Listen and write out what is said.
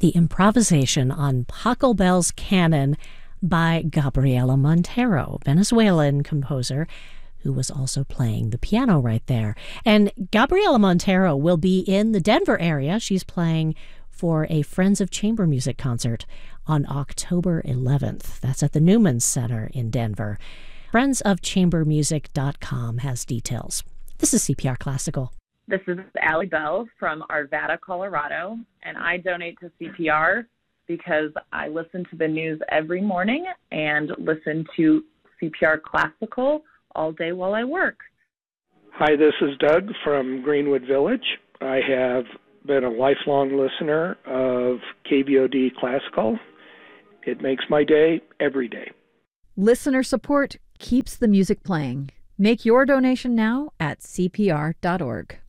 the improvisation on Pachelbel's Canon by Gabriela Montero, Venezuelan composer, who was also playing the piano right there. And Gabriela Montero will be in the Denver area. She's playing for a Friends of Chamber Music concert on October 11th. That's at the Newman Center in Denver. Friendsofchambermusic.com has details. This is CPR Classical. This is Allie Bell from Arvada, Colorado, and I donate to CPR because I listen to the news every morning and listen to CPR Classical all day while I work. Hi, this is Doug from Greenwood Village. I have been a lifelong listener of KVOD Classical. It makes my day every day. Listener support keeps the music playing. Make your donation now at cpr.org.